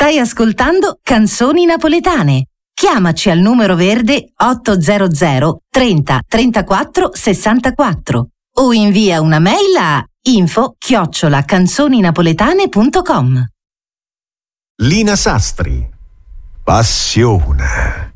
Stai ascoltando Canzoni Napoletane. Chiamaci al numero verde 800 30 34 64 o invia una mail a info@canzoninapoletane.com. Lina Sastri. Passione.